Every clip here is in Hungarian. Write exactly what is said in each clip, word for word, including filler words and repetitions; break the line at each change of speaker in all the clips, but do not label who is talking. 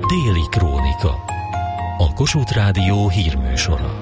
Déli Krónika. A Kossuth Rádió hírműsora.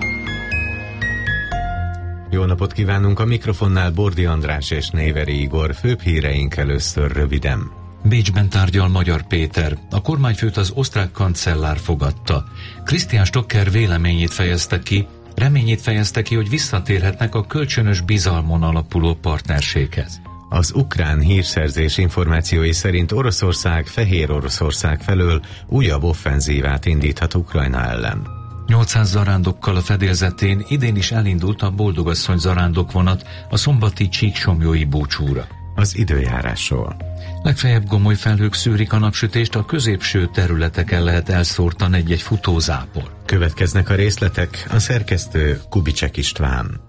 Jó napot kívánunk, a mikrofonnál Bordi András és Néveri Igor. Főbb híreink először röviden.
Bécsben tárgyal Magyar Péter. A kormányfőt az osztrák kancellár fogadta. Christian Stocker véleményét fejezte ki, reményét fejezte ki, hogy visszatérhetnek a kölcsönös bizalmon alapuló partnerséghez.
Az ukrán hírszerzés információi szerint Oroszország Fehér Oroszország felől újabb offenzívát indíthat Ukrajna ellen.
nyolcszáz zarándokkal a fedélzetén idén is elindult a Boldogasszony zarándokvonat a szombati Csíksomlyói búcsúra.
Az időjárásról.
Legfeljebb gomoly felhők szűrik a napsütést, a középső területeken lehet elszórtan egy-egy futózápor.
Következnek a részletek, a szerkesztő Kubicsek István.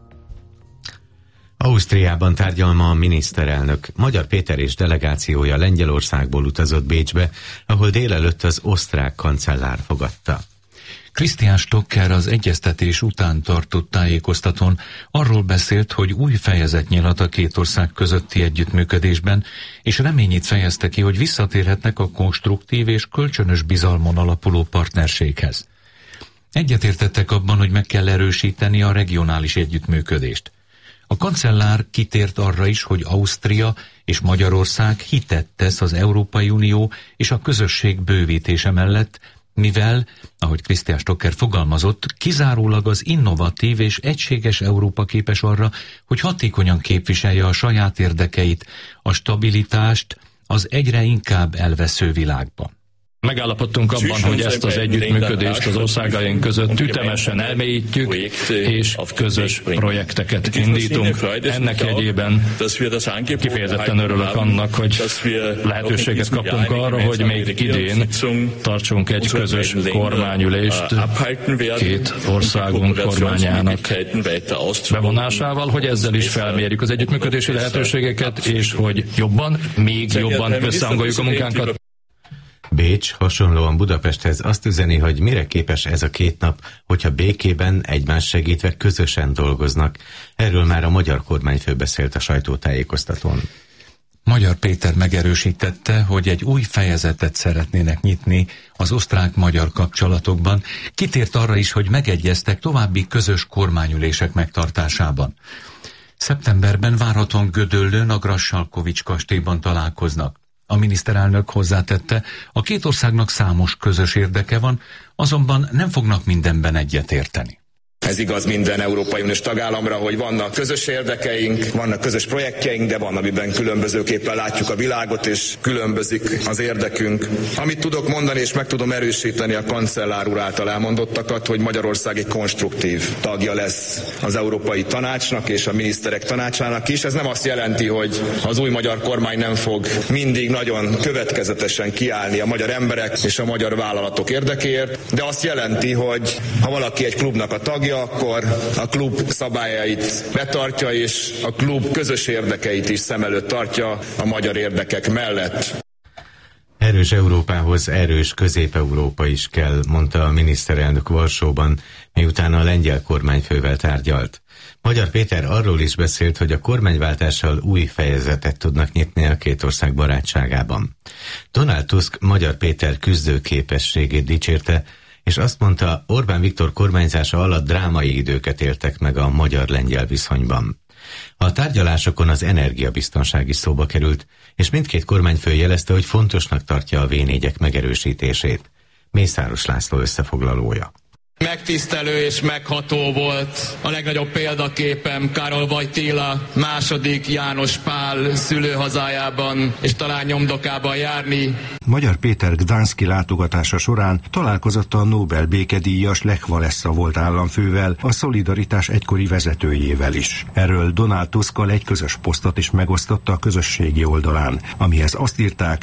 Ausztriában tárgyal ma a miniszterelnök. Magyar Péter és delegációja Lengyelországból utazott Bécsbe, ahol délelőtt az osztrák kancellár fogadta.
Christian Stocker az egyeztetés után tartott tájékoztatón arról beszélt, hogy új fejezet nyilat a két ország közötti együttműködésben, és reményét fejezte ki, hogy visszatérhetnek a konstruktív és kölcsönös bizalmon alapuló partnerséghez. Egyetértettek abban, hogy meg kell erősíteni a regionális együttműködést. A kancellár kitért arra is, hogy Ausztria és Magyarország hitet tesz az Európai Unió és a közösség bővítése mellett, mivel, ahogy Christian Stocker fogalmazott, kizárólag az innovatív és egységes Európa képes arra, hogy hatékonyan képviselje a saját érdekeit, a stabilitást az egyre inkább elvesző világban.
Megállapodtunk abban, hogy ezt az együttműködést az országaink között ütemesen elmélyítjük, és közös projekteket indítunk. Ennek jegyében kifejezetten örülök annak, hogy lehetőséget kaptunk arra, hogy még idén tartsunk egy közös kormányülést két országunk kormányának bevonásával, hogy ezzel is felmérjük az együttműködési lehetőségeket, és hogy jobban, még jobban összehangoljuk a munkánkat.
Bécs hasonlóan Budapesthez azt üzeni, hogy mire képes ez a két nap, hogyha békében egymás segítve közösen dolgoznak. Erről már a magyar kormányfő beszélt a sajtótájékoztatón.
Magyar Péter megerősítette, hogy egy új fejezetet szeretnének nyitni az osztrák-magyar kapcsolatokban. Kitért arra is, hogy megegyeztek további közös kormányülések megtartásában. Szeptemberben várhatóan Gödöllőn a Grassalkovich kastélyban találkoznak. A miniszterelnök hozzátette, a két országnak számos közös érdeke van, azonban nem fognak mindenben egyetérteni.
Ez igaz minden Európai Uniós tagállamra, hogy vannak közös érdekeink, vannak közös projektjeink, de van, amiben különbözőképpen látjuk a világot, és különbözik az érdekünk. Amit tudok mondani, és meg tudom erősíteni a kancellár úr által elmondottakat, hogy Magyarország egy konstruktív tagja lesz az Európai Tanácsnak és a miniszterek tanácsának is. Ez nem azt jelenti, hogy az új magyar kormány nem fog mindig nagyon következetesen kiállni a magyar emberek és a magyar vállalatok érdekéért, de azt jelenti, hogy ha valaki egy klubnak a tagja, akkor a klub szabályait betartja, és a klub közös érdekeit is szem előtt tartja a magyar érdekek mellett.
Erős Európához erős Közép-Európa is kell, mondta a miniszterelnök Varsóban, miután a lengyel kormányfővel tárgyalt. Magyar Péter arról is beszélt, hogy a kormányváltással új fejezetet tudnak nyitni a két ország barátságában. Donald Tusk Magyar Péter küzdőképességét dicsérte, és azt mondta, Orbán Viktor kormányzása alatt drámai időket éltek meg a magyar-lengyel viszonyban. A tárgyalásokon az energiabiztonság is szóba került, és mindkét kormányfő jelezte, hogy fontosnak tartja a vé négyek megerősítését. Mészáros László összefoglalója.
Megtisztelő és megható volt a legnagyobb példaképem Károly Wojtyla második János Pál szülőhazájában és talán nyomdokában járni.
Magyar Péter gdanszki látogatása során találkozott a Nobel békedíjas Lech Walesa volt államfővel, a Szolidaritás egykori vezetőjével is. Erről Donald Tuskkal egy közös posztot is megosztotta a közösségi oldalán, amihez azt írták,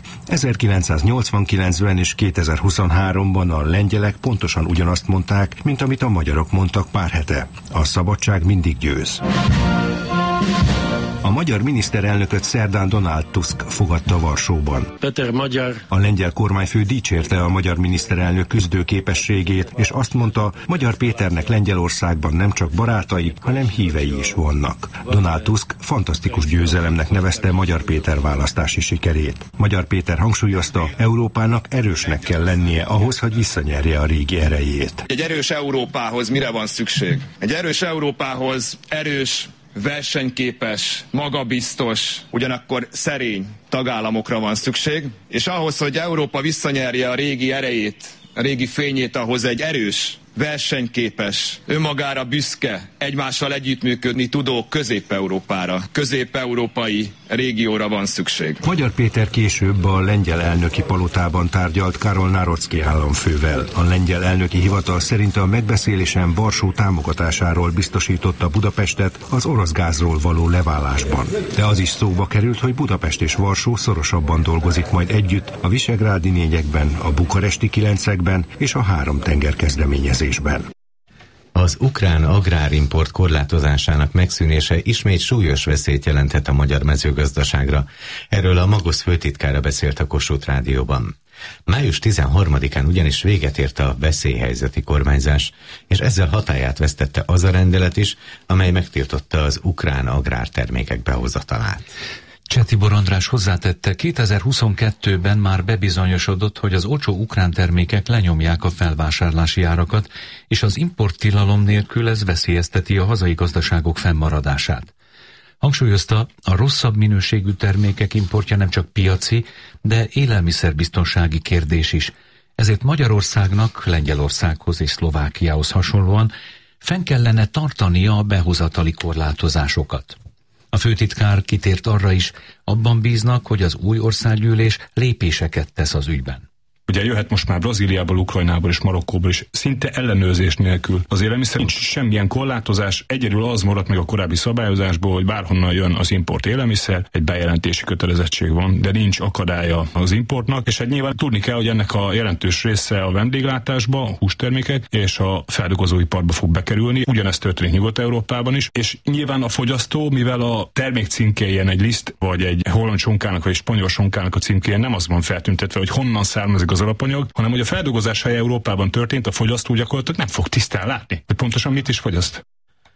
ezerkilencszáznyolcvankilencben és kétezer-huszonháromban a lengyelek pontosan ugyanazt mondták, mint amit a magyarok mondtak pár hete. A szabadság mindig győz. A magyar miniszterelnököt szerdán Donald Tusk fogadta Varsóban.
Peter Magyar.
A lengyel kormányfő dicsérte a magyar miniszterelnök küzdőképességét, és azt mondta, Magyar Péternek Lengyelországban nem csak barátai, hanem hívei is vannak. Donald Tusk fantasztikus győzelemnek nevezte Magyar Péter választási sikerét. Magyar Péter hangsúlyozta, Európának erősnek kell lennie ahhoz, hogy visszanyerje a régi erejét.
Egy erős Európához mire van szükség? Egy erős Európához erős, versenyképes, magabiztos, ugyanakkor szerény tagállamokra van szükség, és ahhoz, hogy Európa visszanyerje a régi erejét, a régi fényét, ahhoz egy erős, versenyképes, önmagára büszke, egymással együttműködni tudó Közép-Európára, közép-európai régióra van szükség.
Magyar Péter később a lengyel elnöki palotában tárgyalt Karol Nároczki államfővel. A lengyel elnöki hivatal szerint a megbeszélésen Varsó támogatásáról biztosította Budapestet az orosz gázról való leválásban. De az is szóba került, hogy Budapest és Varsó szorosabban dolgozik majd együtt a visegrádi négyekben, a bukaresti kilencekben és a három tenger kezdeményezésben.
Az ukrán agrárimport korlátozásának megszűnése ismét súlyos veszélyt jelenthet a magyar mezőgazdaságra. Erről a Magosz főtitkára beszélt a Kossuth Rádióban. május tizenharmadikán ugyanis véget ért a veszélyhelyzeti kormányzás, és ezzel hatályát vesztette az a rendelet is, amely megtiltotta az ukrán agrártermékek behozatalát.
Csetibor András hozzátette, kétezer-huszonkettőben már bebizonyosodott, hogy az olcsó ukrán termékek lenyomják a felvásárlási árakat, és az importtilalom nélkül ez veszélyezteti a hazai gazdaságok fennmaradását. Hangsúlyozta, a rosszabb minőségű termékek importja nem csak piaci, de élelmiszerbiztonsági kérdés is. Ezért Magyarországnak, Lengyelországhoz és Szlovákiához hasonlóan fenn kellene tartania a behozatali korlátozásokat. A főtitkár kitért arra is, abban bíznak, hogy az új országgyűlés lépéseket tesz az ügyben.
Ugye jöhet most már Brazíliából, Ukrajnából és Marokkóból is szinte ellenőrzés nélkül. Az élelmiszer nincs semmilyen korlátozás, egyedül az maradt meg a korábbi szabályozásból, hogy bárhonnan jön az import élelmiszer, egy bejelentési kötelezettség van, de nincs akadálya az importnak, és hát nyilván tudni kell, hogy ennek a jelentős része a vendéglátásba, a hústermékek és a feldolgozóiparba fog bekerülni. Ugyanezt történik Nyugat-Európában is, és nyilván a fogyasztó, mivel a termék címkéjén egy liszt, vagy egy holland sonkának, vagy egy spanyol sonkának a címkéjén nem az van feltüntetve, hogy honnan származik az alapanyag, hanem hogy a feldolgozás helye Európában történt, a fogyasztó gyakorlatilag nem fog tisztán látni, hogy pontosan mit is fogyaszt.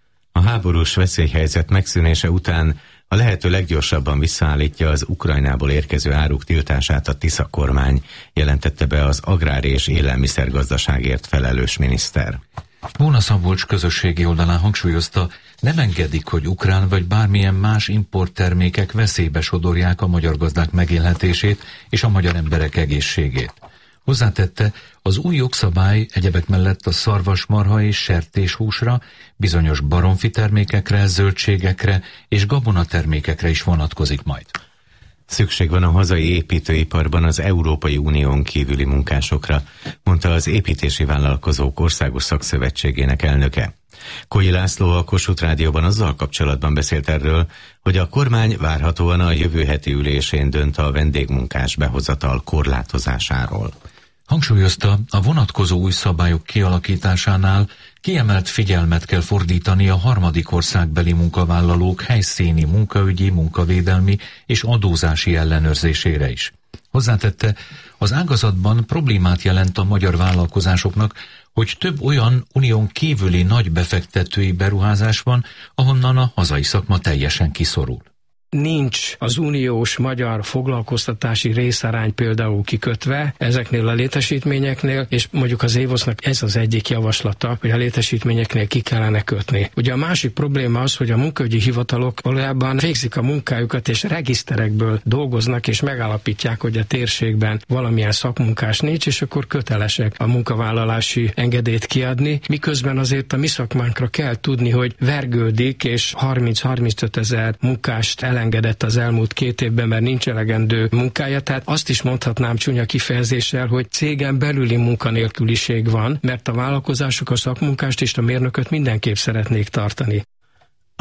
A háborús veszélyhelyzet megszűnése után a lehető leggyorsabban visszaállítja az Ukrajnából érkező áruk tiltását a Tisza kormány, jelentette be az agrár- és élelmiszergazdaságért felelős miniszter.
Móna Szabolcs közösségi oldalán hangsúlyozta, nem engedik, hogy ukrán vagy bármilyen más importtermékek veszélybe sodorják a magyar gazdák megélhetését és a magyar emberek egészségét. Hozzátette, az új jogszabály egyebek mellett a szarvasmarha és sertéshúsra, bizonyos baromfi termékekre, zöldségekre és gabonatermékekre is vonatkozik majd.
Szükség van a hazai építőiparban az Európai Unión kívüli munkásokra, mondta az Építési Vállalkozók Országos Szakszövetségének elnöke. Koi László a Kossuth Rádióban azzal kapcsolatban beszélt erről, hogy a kormány várhatóan a jövő heti ülésén dönt a vendégmunkás behozatal korlátozásáról.
Hangsúlyozta, a vonatkozó új szabályok kialakításánál kiemelt figyelmet kell fordítani a harmadik országbeli munkavállalók helyszíni munkaügyi, munkavédelmi és adózási ellenőrzésére is. Hozzátette, az ágazatban problémát jelent a magyar vállalkozásoknak, hogy több olyan unión kívüli nagy befektetői beruházás van, ahonnan a hazai szakma teljesen kiszorul.
Nincs az uniós magyar foglalkoztatási részarány például kikötve ezeknél a létesítményeknél, és mondjuk az évosznak ez az egyik javaslata, hogy a létesítményeknél ki kellene kötni. Ugye a másik probléma az, hogy a munkaügyi hivatalok valójában végzik a munkájukat, és regiszterekből dolgoznak, és megállapítják, hogy a térségben valamilyen szakmunkás nincs, és akkor kötelesek a munkavállalási engedélyt kiadni, miközben azért a mi szakmánkra kell tudni, hogy vergődik, és harminc-harmincöt ezer munkást el engedett az elmúlt két évben, mert nincs elegendő munkája, tehát azt is mondhatnám csúnya kifejezéssel, hogy cégen belüli munkanélküliség van, mert a vállalkozások a szakmunkást és a mérnököt mindenképp szeretnék tartani.
A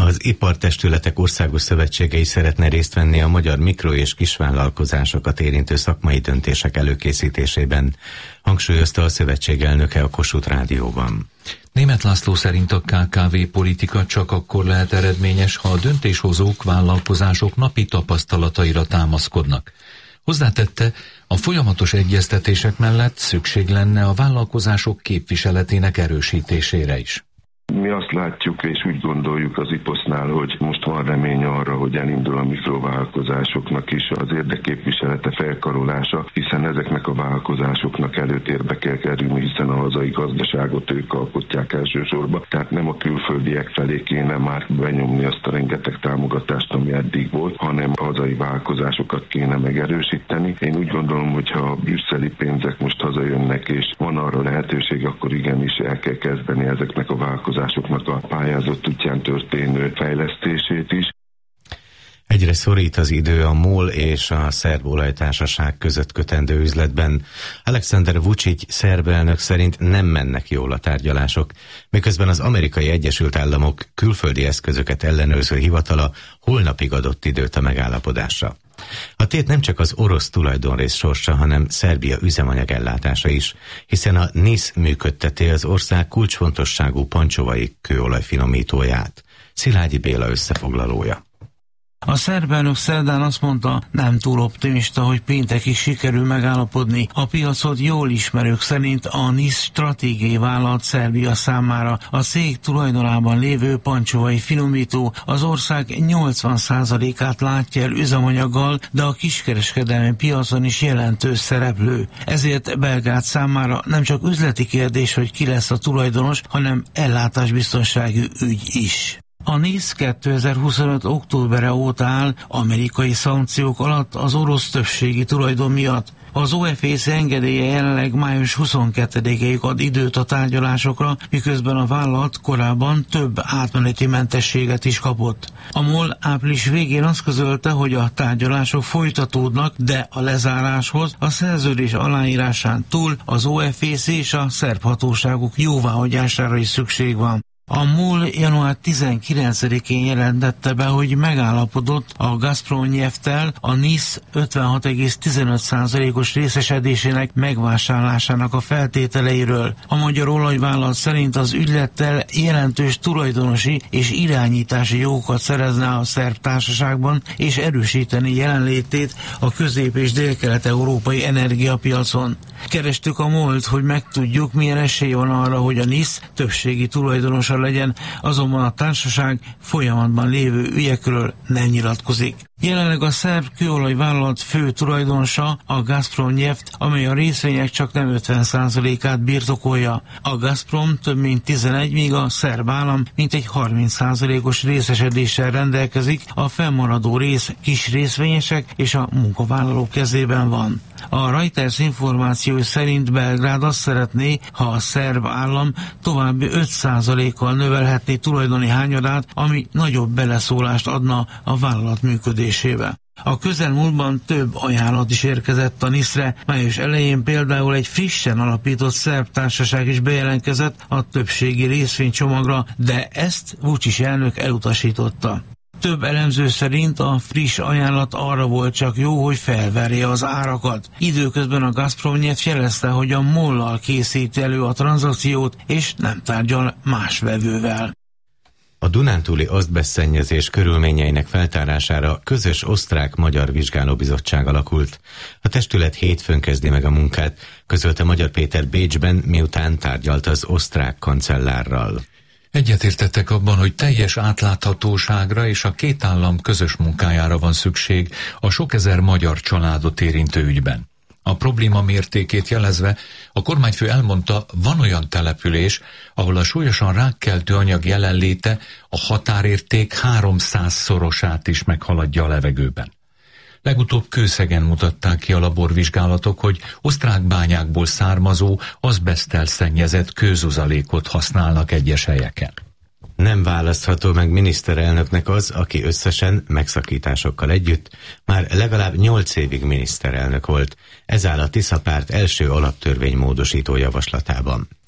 Az Ipartestületek Országos Szövetsége is szeretne részt venni a magyar mikro- és kisvállalkozásokat érintő szakmai döntések előkészítésében, hangsúlyozta a szövetség elnöke a Kossuth Rádióban.
Németh László szerint a ká ká vé politika csak akkor lehet eredményes, ha a döntéshozók, vállalkozások napi tapasztalataira támaszkodnak. Hozzátette, a folyamatos egyeztetések mellett szükség lenne a vállalkozások képviseletének erősítésére is.
Mi azt látjuk és úgy gondoljuk az IPOSZ-nál, hogy most van remény arra, hogy elindul a mikrovállalkozásoknak is az érdekképviselete, felkarolása, hiszen ezeknek a vállalkozásoknak előtérbe kell kerülni, hiszen a hazai gazdaságot ők alkotják elsősorban. Tehát nem a külföldiek felé kéne már benyomni azt a rengeteg támogatást, ami eddig volt, hanem a hazai vállalkozásokat kéne megerősíteni. Én úgy gondolom, hogy ha a brüsszeli pénzek most hazajönnek és van arra lehetőség, akkor igenis el kell kezdeni ezeknek a vállalkozásoknak a pályázott útján történő fejlesztését is.
Egyre szorít az idő a MOL és a szerb olajtársaság között kötendő üzletben. Alexander Vučić szerb elnök szerint nem mennek jól a tárgyalások, miközben az Amerikai Egyesült Államok külföldi eszközöket ellenőrző hivatala holnapig adott időt a megállapodásra. A tét nem csak az orosz tulajdonrész sorsa, hanem Szerbia üzemanyag ellátása is, hiszen a NIS működteti az ország kulcsfontosságú pancsovai kőolajfinomítóját. Szilágyi Béla összefoglalója.
A szerb elnök szerdán azt mondta, nem túl optimista, hogy péntekig sikerül megállapodni. A piacot jól ismerők szerint a NIS stratégiai vállalat Szerbia számára. A cég tulajdonában lévő pancsovai finomító az ország nyolcvan százalékát látja el üzemanyaggal, de a kiskereskedelmi piacon is jelentős szereplő. Ezért Belgrád számára nem csak üzleti kérdés, hogy ki lesz a tulajdonos, hanem ellátásbiztonsági ügy is. A NIS kétezer-huszonöt októbere óta áll amerikai szankciók alatt az orosz többségi tulajdon miatt. Az o ef á cé engedélye jelenleg május huszonkettedikéig ad időt a tárgyalásokra, miközben a vállalat korábban több átmeneti mentességet is kapott. A MOL április végén azt közölte, hogy a tárgyalások folytatódnak, de a lezáráshoz a szerződés aláírásán túl az o ef á cé és a szerb hatóságok jóváhagyására is szükség van. A MOL január tizenkilencedikén jelentette be, hogy megállapodott a Gazpromnyefttel a NIS ötvenhat egész tizenöt százalékos részesedésének megvásárlásának a feltételeiről. A magyar olajvállalat szerint az ügylettel jelentős tulajdonosi és irányítási jogokat szerezne a szerb társaságban, és erősíteni jelenlétét a közép- és délkelet-európai energiapiacon. Kerestük a MOL-t, hogy megtudjuk, milyen esély van arra, hogy a NIS többségi tulajdonosa legyen, azonban a társaság folyamatban lévő ügyekről nem nyilatkozik. Jelenleg a szerb kőolajvállalat fő tulajdonosa a Gazpromneft, amely a részvények csak nem ötven százalékát birtokolja. A Gazprom több mint tizenegy, míg a szerb állam mintegy harminc százalékos részesedéssel rendelkezik, a fennmaradó rész kis részvényesek és a munkavállalók kezében van. A Reuters információi szerint Belgrád azt szeretné, ha a szerb állam további öt százalékkal növelhetné tulajdoni hányadát, ami nagyobb beleszólást adna a vállalat működésébe. A közelmúltban több ajánlat is érkezett a NIS-re, május elején például egy frissen alapított szerb társaság is bejelentkezett a többségi részvénycsomagra, de ezt Vučić elnök elutasította. Több elemző szerint a friss ajánlat arra volt csak jó, hogy felverje az árakat. Időközben a Gazpromneft jelezte, hogy a MOL-lal készít elő a tranzakciót, és nem tárgyal más vevővel.
A dunántúli azbesztszennyezés körülményeinek feltárására közös osztrák-magyar vizsgálóbizottság alakult. A testület hétfőn kezdi meg a munkát, közölte Magyar Péter Bécsben, miután tárgyalt az osztrák kancellárral.
Egyetértettek abban, hogy teljes átláthatóságra és a két állam közös munkájára van szükség a sok ezer magyar családot érintő ügyben. A probléma mértékét jelezve a kormányfő elmondta, van olyan település, ahol a súlyosan rákkeltő anyag jelenléte a határérték háromszázszorosát is meghaladja a levegőben. Legutóbb Kőszegen mutatták ki a laborvizsgálatok, hogy osztrák bányákból származó, azbeszttel szennyezett kőzuzalékot használnak egyes helyeken.
Nem választható meg miniszterelnöknek az, aki összesen megszakításokkal együtt már legalább nyolc évig miniszterelnök volt. Ez áll a Tisza párt első alaptörvény módosító javaslatában.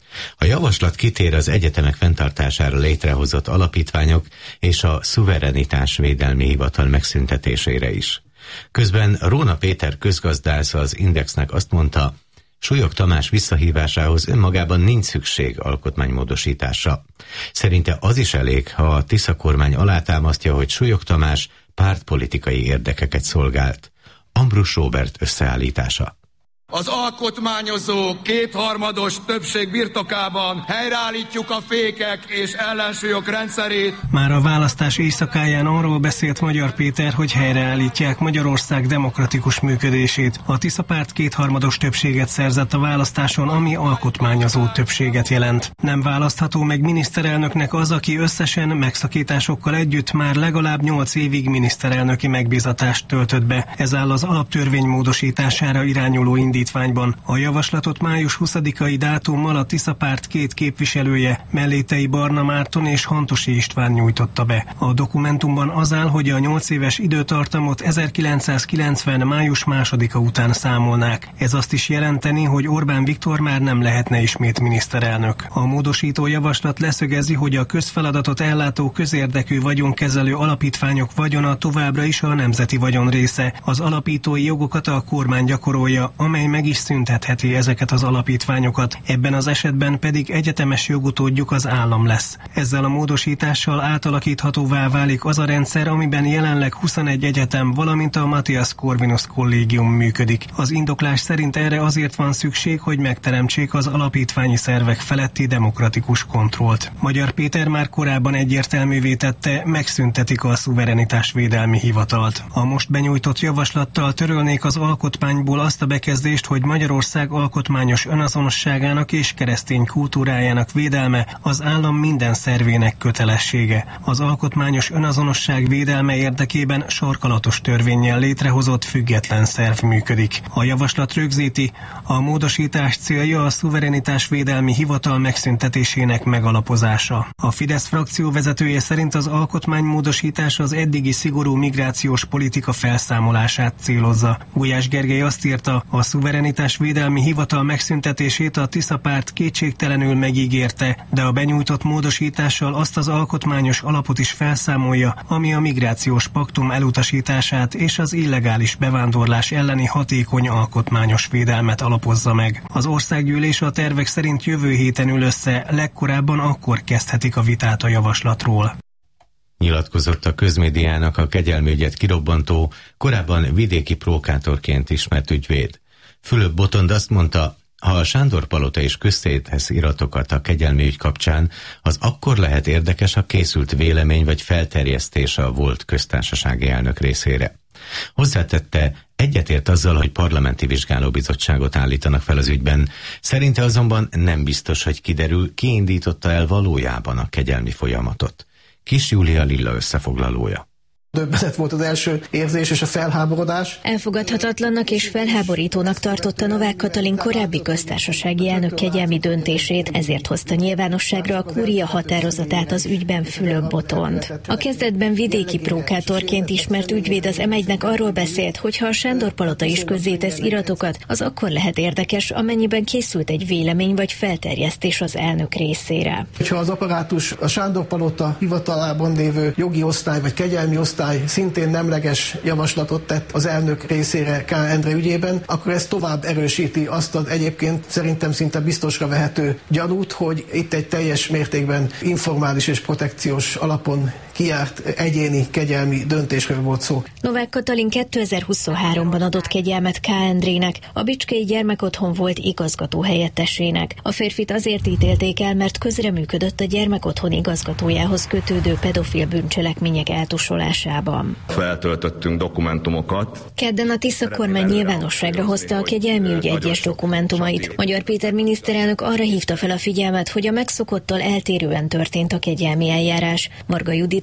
A javaslat kitér az egyetemek fenntartására létrehozott alapítványok és a szuverenitásvédelmi hivatal megszüntetésére is. Közben Róna Péter közgazdász az Indexnek azt mondta, Súlyog Tamás visszahívásához önmagában nincs szükség alkotmánymódosításra. Szerinte az is elég, ha a Tisza kormány alátámasztja, hogy Súlyog Tamás pártpolitikai érdekeket szolgált. Ambrus Róbert összeállítása.
Az alkotmányozó kétharmados többség birtokában helyreállítjuk a fékek és ellensúlyok rendszerét.
Már a választás éjszakáján arról beszélt Magyar Péter, hogy helyreállítják Magyarország demokratikus működését. A Tisza párt kétharmados többséget szerzett a választáson, ami alkotmányozó többséget jelent. Nem választható meg miniszterelnöknek az, aki összesen megszakításokkal együtt már legalább nyolc évig miniszterelnöki megbízatást töltött be. Ez áll az alaptörvény módosítására irányuló indítványban. A javaslatot május huszadikai dátummal a Tisza párt két képviselője, Mellétei Barna Márton és Hantosi István nyújtotta be. A dokumentumban az áll, hogy a nyolc éves időtartamot ezerkilencszázkilencven. május másodika után számolnák. Ez azt is jelenteni, hogy Orbán Viktor már nem lehetne ismét miniszterelnök. A módosító javaslat leszögezi, hogy a közfeladatot ellátó közérdekű vagyonkezelő alapítványok vagyona továbbra is a nemzeti vagyon része. Az alapítói jogokat a kormány gyakorolja, amely meg is szüntetheti ezeket az alapítványokat, ebben az esetben pedig egyetemes jogutódjuk az állam lesz. Ezzel a módosítással átalakíthatóvá válik az a rendszer, amiben jelenleg huszonegy egyetem, valamint a Matthias Corvinus kollégium működik. Az indoklás szerint erre azért van szükség, hogy megteremtsék az alapítványi szervek feletti demokratikus kontrollt. Magyar Péter már korábban egyértelművé tette, megszüntetik a szuverenitásvédelmi hivatalt. A most benyújtott javaslattal törölnék az alkotmányból azt a bekezdést, hogy Magyarország alkotmányos önazonosságának és keresztény kultúrájának védelme az állam minden szervének kötelessége. Az alkotmányos önazonosság védelme érdekében sarkalatos törvénnyel létrehozott független szerv működik. A javaslat rögzíti, a módosítás célja a szuverenitásvédelmi hivatal megszüntetésének megalapozása. A Fidesz frakció vezetője szerint az alkotmánymódosítás az eddigi szigorú migrációs politika felszámolását célozza. Gulyás Gergely azt írta, a szuverenitásvédelmi hivatal megszüntetését a Tisza párt kétségtelenül megígérte, de a benyújtott módosítással azt az alkotmányos alapot is felszámolja, ami a migrációs paktum elutasítását és az illegális bevándorlás elleni hatékony alkotmányos védelmet alapozza meg. Az országgyűlés a tervek szerint jövő héten ül össze, legkorábban akkor kezdhetik a vitát a javaslatról.
Nyilatkozott a közmédiának a kegyelmügyet kirobbantó, korábban vidéki prókátorként ismert ügyvéd. Fülöp Botond azt mondta, ha a Sándor-palota is közszétesz iratokat a kegyelmi ügy kapcsán, az akkor lehet érdekes, ha készült vélemény vagy felterjesztés a volt köztársasági elnök részére. Hozzátette, egyetért azzal, hogy parlamenti vizsgálóbizottságot állítanak fel az ügyben, szerinte azonban nem biztos, hogy kiderül, ki indította el valójában a kegyelmi folyamatot. Kis Júlia Lilla összefoglalója.
Döbbenet volt az első érzés és a felháborodás.
Elfogadhatatlannak és felháborítónak tartotta Novák Katalin korábbi köztársasági elnök kegyelmi döntését, ezért hozta nyilvánosságra a kúria határozatát az ügyben Fülöp Botond. A kezdetben vidéki prókátorként ismert ügyvéd az em egynek arról beszélt, hogy ha a Sándor-palota is közzétesz iratokat, az akkor lehet érdekes, amennyiben készült egy vélemény vagy felterjesztés az elnök részére.
Ha az apparátus a Sándor-palota hivatalában lévő jogi osztály vagy kegyelmi osztály szintén nemleges javaslatot tett az elnök részére K. Endre ügyében, akkor ez tovább erősíti azt az egyébként szerintem szinte biztosra vehető gyanút, hogy itt egy teljes mértékben informális és protekciós alapon kijárt egyéni kegyelmi döntésről volt szó.
Novák Katalin kétezer-huszonháromban adott kegyelmet K. Endrének, a Bicskei Gyermekotthon volt igazgató helyettesének. A férfit azért ítélték el, mert közreműködött a gyermekotthon igazgatójához kötődő pedofil bűncselekmények eltusolásában.
Feltöltöttünk dokumentumokat.
Kedden a Tisza kormány nyilvánosságra hozta a kegyelmi ügy egyes dokumentumait. Magyar Péter miniszterelnök arra hívta fel a figyelmet, hogy a megszokottól eltérően történt a kegyelmi eljárás. Marga Judit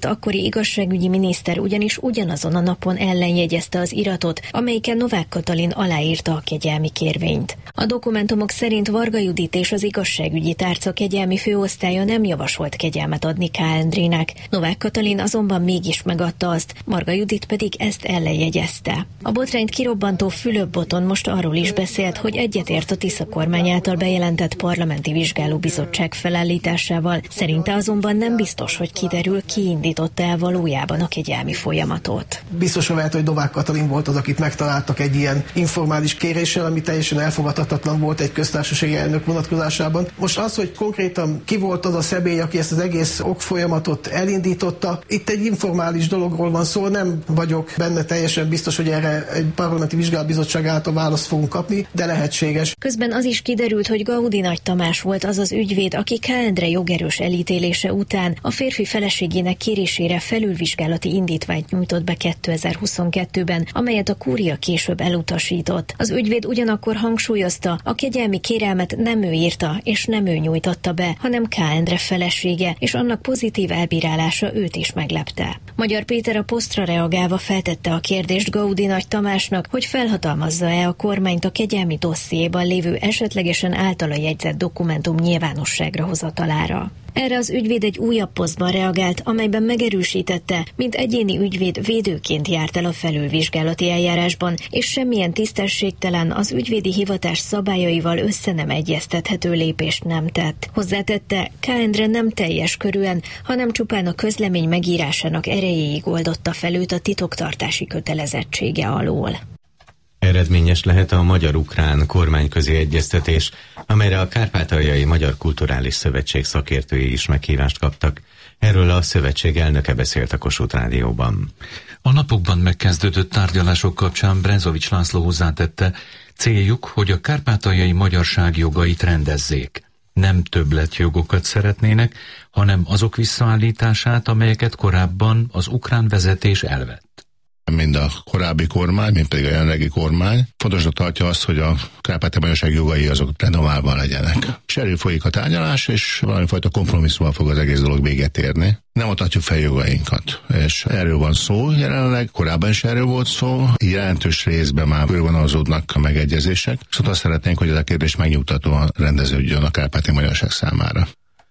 akkori igazságügyi miniszter ugyanis ugyanazon a napon ellenjegyezte az iratot, amelyiken Novák Katalin aláírta a kegyelmi kérvényt. A dokumentumok szerint Varga Judit és az igazságügyi tárca kegyelmi főosztálya nem javasolt kegyelmet adni K. Endrének. Novák Katalin azonban mégis megadta azt, Varga Judit pedig ezt ellenjegyezte. A botrányt kirobbantó Fülöp-Boton most arról is beszélt, hogy egyetért a Tisza kormány által bejelentett parlamenti vizsgálóbizottság felállításával. Szerinte azonban nem biztos, hogy kiderül, ki indította el valójában a kegyelmi folyamatot.
Biztosan lehet, hogy Novák Katalin volt az, akit megtaláltak egy ilyen informális kéréssel, ami teljesen elfogadhatatlan volt egy köztársasági elnök vonatkozásában. Most az, hogy konkrétan ki volt az a személy, aki ezt az egész okfolyamatot elindította, itt egy informális dologról van szó, nem vagyok benne teljesen biztos, hogy erre egy parlamenti vizsgálóbizottság által választ fogunk kapni, de lehetséges.
Közben az is kiderült, hogy Gaudi Nagy Tamás volt az az ügyvéd, aki K. Endre jogerős elítélése után a férfi feleségének kérésére felülvizsgálati indítványt nyújtott be kétezer-huszonkettőben, amelyet a kúria később elutasított. Az ügyvéd ugyanakkor hangsúlyozta, a kegyelmi kérelmet nem ő írta és nem ő nyújtotta be, hanem K. Endre felesége, és annak pozitív elbírálása őt is meglepte. Magyar Péter a posztra reagálva feltette a kérdést Gaudi Nagy Tamásnak, hogy felhatalmazza-e a kormányt a kegyelmi dossziéban lévő esetlegesen általa jegyzett dokumentum nyilvánosságra hozatalára. Erre az ügyvéd egy újabb posztban reagált, amelyben megerősítette, mint egyéni ügyvéd védőként járt el a felülvizsgálati eljárásban, és semmilyen tisztességtelen, az ügyvédi hivatás szabályaival össze nem egyeztethető lépést nem tett. Hozzátette, K. Endre nem teljes körűen, hanem csupán a közlemény megírásának erejéig oldotta fel őt a titoktartási kötelezettsége alól.
Eredményes lehet a magyar-ukrán kormányközi egyeztetés, amelyre a Kárpátaljai Magyar Kulturális Szövetség szakértői is meghívást kaptak. Erről a szövetség elnöke beszélt a Kossuth Rádióban.
A napokban megkezdődött tárgyalások kapcsán Brezovics László hozzátette, céljuk, hogy a kárpátaljai magyarság jogait rendezzék. Nem többletjogokat szeretnének, hanem azok visszaállítását, amelyeket korábban az ukrán vezetés elvett.
Mind a korábbi kormány, mind pedig a jelenlegi kormány fontosnak tartja azt, hogy a kárpátaljai magyarság jogai azok renoválva legyenek. És erről folyik a tárgyalás, és valamifajta kompromisszummal fog az egész dolog véget érni. Nem adhatjuk fel jogainkat. És erről van szó jelenleg, korábban is erről volt szó, jelentős részben már körvonalazódnak a megegyezések, szóval azt szeretnénk, hogy ez a kérdés megnyugtatóan rendeződjön a kárpátaljai magyarság számára.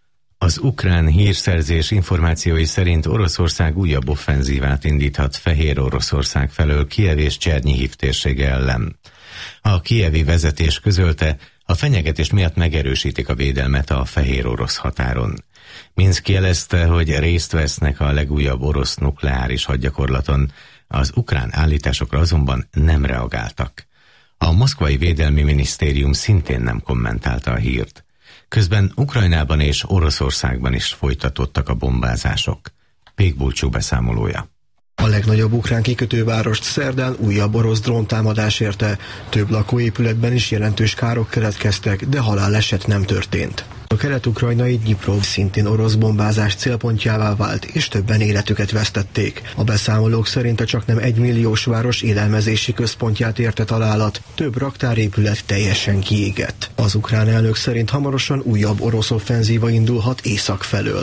Az ukrán hírszerzés információi szerint Oroszország újabb offenzívát indíthat Fehér Oroszország felől Kijev és Csernihiv térsége ellen. A kijevi vezetés közölte, a fenyegetés miatt megerősítik a védelmet a fehér orosz határon. Minszk jelezte, hogy részt vesznek a legújabb orosz nukleáris hadgyakorlaton, az ukrán állításokra azonban nem reagáltak. A moszkvai védelmi minisztérium szintén nem kommentálta a hírt. Közben Ukrajnában és Oroszországban is folytatódtak a bombázások. Pék Bulcsú beszámolója.
A legnagyobb ukrán kikötővárost szerdán újabb orosz dróntámadás érte. Több lakóépületben is jelentős károk keletkeztek, de haláleset nem történt. A kelet-ukrajnai Dnyiprov szintén orosz bombázás célpontjává vált, és többen életüket vesztették. A beszámolók szerint a csaknem egymilliós város élelmezési központját érte találat, több raktárépület teljesen kiégett. Az ukrán elnök szerint hamarosan újabb orosz offenzíva indulhat észak felől.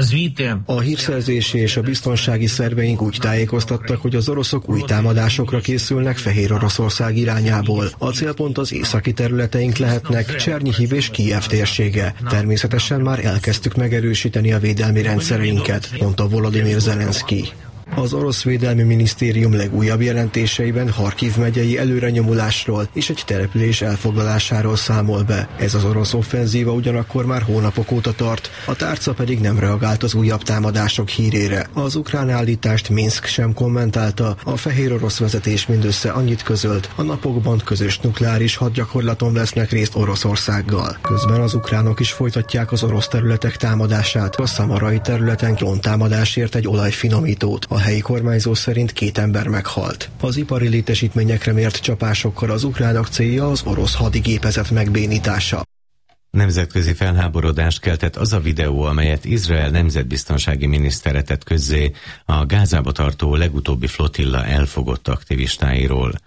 A hírszerzési és a biztonsági szerveink úgy tájékoztattak, hogy az oroszok új támadásokra készülnek Fehér Oroszország irányából. A célpont az északi területeink lehetnek, Csernihiv és Kijev térsége. Természetesen már elkezdtük megerősíteni a védelmi rendszereinket, mondta Volodymyr Zelenszky. Az orosz védelmi minisztérium legújabb jelentéseiben Harkiv megyei előrenyomulásról és egy település elfoglalásáról számol be. Ez az orosz offenzíva ugyanakkor már hónapok óta tart, a tárca pedig nem reagált az újabb támadások hírére. Az ukrán állítást Minszk sem kommentálta, a fehér orosz vezetés mindössze annyit közölt, a napokban közös nukleáris hadgyakorlaton vesznek részt Oroszországgal. Közben az ukránok is folytatják az orosz területek támadását. A szamarai területen dróntámadásért egy olajfinomítót. A helyi kormányzó szerint két ember meghalt. Az ipari létesítményekre mért csapásokkal az ukránok célja az orosz hadigépezet megbénítása.
Nemzetközi felháborodást keltett az a videó, amelyet Izrael nemzetbiztonsági minisztere tett közzé a Gázába tartó legutóbbi flotilla elfogott aktivistáiról.